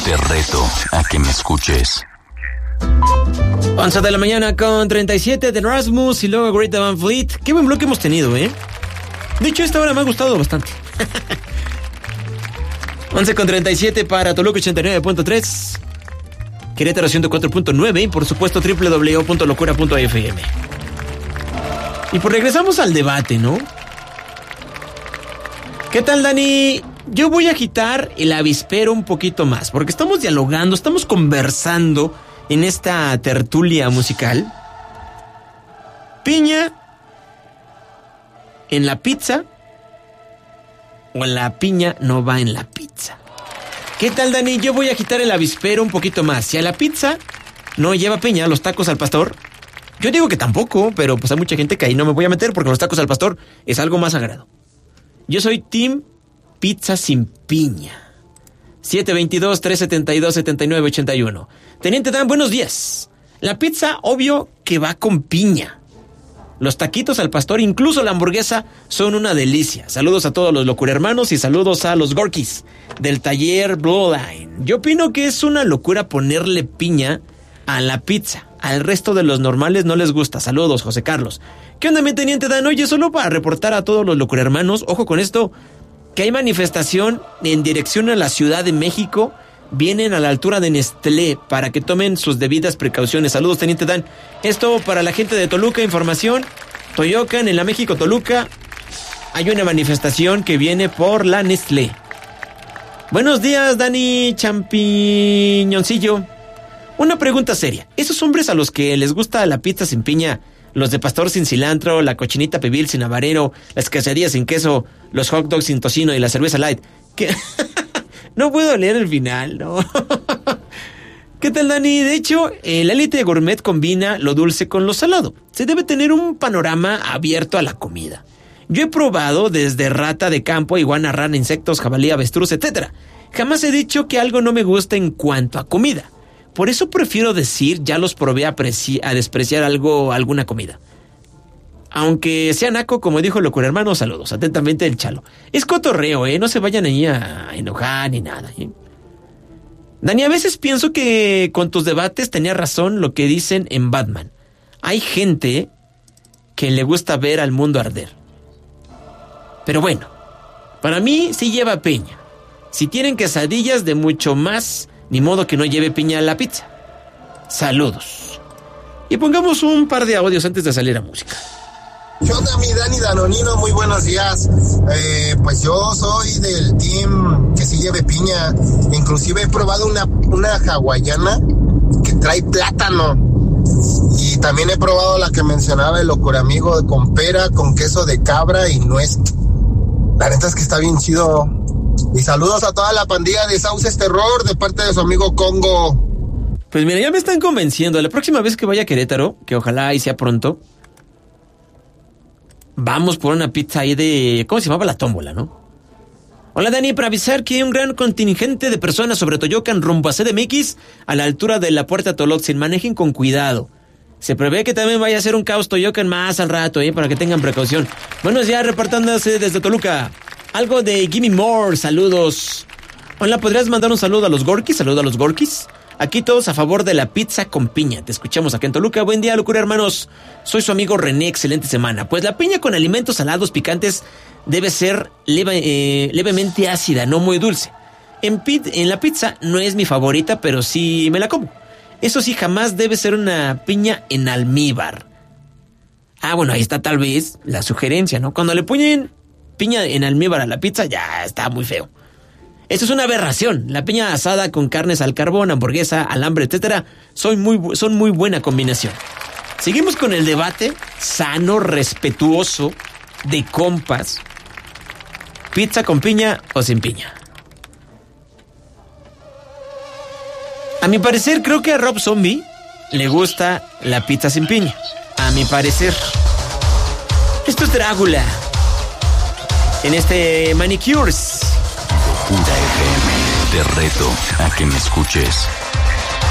Te reto a que me escuches. 11 de la mañana con 37 de Rasmus y luego Greta Van Fleet. Qué buen bloque hemos tenido, ¿eh? De hecho, esta hora me ha gustado bastante. 11 con 37 para Toluca 89.3, Querétaro 104.9 y por supuesto www.locura.fm. Y pues regresamos al debate, ¿no? ¿Qué tal, Dani? Yo voy a agitar el avispero un poquito más, porque estamos dialogando, estamos conversando en esta tertulia musical. ¿Piña en la pizza o la piña no va en la pizza? ¿Qué tal, Dani? Yo voy a agitar el avispero un poquito más. Si a la pizza no lleva piña, los tacos al pastor, yo digo que tampoco, pero pues hay mucha gente que ahí no me voy a meter porque los tacos al pastor es algo más sagrado. Yo soy team pizza sin piña. 722-372-7981. Teniente Dan, buenos días. La pizza, obvio que va con piña. Los taquitos al pastor, incluso la hamburguesa, son una delicia. Saludos a todos los locura hermanos y saludos a los Gorkis del taller Blue Line. Yo opino que es una locura ponerle piña a la pizza. Al resto de los normales no les gusta. Saludos, José Carlos. ¿Qué onda, mi teniente Dan? Oye, solo para reportar a todos los locura hermanos, ojo con esto, que hay manifestación en dirección a la Ciudad de México. Vienen a la altura de Nestlé para que tomen sus debidas precauciones. Saludos, teniente Dan. Esto para la gente de Toluca, información. Toyocan, en la México Toluca, hay una manifestación que viene por la Nestlé. Buenos días, Dani Champiñoncillo. Una pregunta seria. ¿Esos hombres a los que les gusta la pizza sin piña, los de pastor sin cilantro, la cochinita pibil sin habanero, las quesadillas sin queso, los hot dogs sin tocino y la cerveza light, ¿qué? No puedo leer el final, ¿no? ¿Qué tal, Dani? De hecho, la élite gourmet combina lo dulce con lo salado. Se debe tener un panorama abierto a la comida. Yo he probado desde rata de campo, iguana, rana, insectos, jabalí, avestruz, etc. Jamás he dicho que algo no me gusta en cuanto a comida. Por eso prefiero decir, ya los probé a despreciar alguna comida. Aunque sea naco, como dijo Locura Hermano, saludos. Atentamente el Chalo. Es cotorreo, no se vayan ahí a enojar ni nada, Dani, a veces pienso que con tus debates tenía razón lo que dicen en Batman. Hay gente que le gusta ver al mundo arder. Pero bueno, para mí sí lleva piña. Si tienen quesadillas de mucho más, ni modo que no lleve piña a la pizza. Saludos. Y pongamos un par de audios antes de salir a música. ¿Qué onda, mi Dani Danonino? Muy buenos días. Pues yo soy del team que sí lleve piña. Inclusive he probado una hawaiana que trae plátano. Y también he probado la que mencionaba el locura amigo con pera, con queso de cabra y nuez. La neta es que está bien chido. Y saludos a toda la pandilla de Sauces Terror de parte de su amigo Congo. Pues mira, ya me están convenciendo. La próxima vez que vaya a Querétaro, que ojalá y sea pronto, vamos por una pizza ahí de... ¿Cómo se llamaba? La tómbola, ¿no? Hola, Dani, para avisar que hay un gran contingente de personas sobre Toyocan rumbo a CDMX a la altura de la Puerta Tolotzin. Manejen con cuidado. Se prevé que también vaya a ser un caos Toyocan más al rato, para que tengan precaución. Buenos días, reportándose desde Toluca. Algo de Gimme More, saludos. Hola, ¿podrías mandar un saludo a los Gorkis? Saludo a los Gorkis. Aquí todos a favor de la pizza con piña. Te escuchamos acá en Toluca. Buen día, locura hermanos. Soy su amigo René, excelente semana. Pues la piña con alimentos salados picantes debe ser levemente ácida, no muy dulce. En la pizza no es mi favorita, pero sí me la como. Eso sí, jamás debe ser una piña en almíbar. Bueno, ahí está tal vez la sugerencia, ¿no? Cuando le ponen piña en almíbar a la pizza, ya está muy feo. Esto es una aberración. La piña asada con carnes al carbón, hamburguesa, alambre, etcétera, son muy buena combinación. Seguimos con el debate sano, respetuoso, de compas. ¿Pizza con piña o sin piña? A mi parecer, creo que a Rob Zombie le gusta la pizza sin piña. A mi parecer. Esto es Drácula. En este Manicures. Locura FM. Te reto a que me escuches.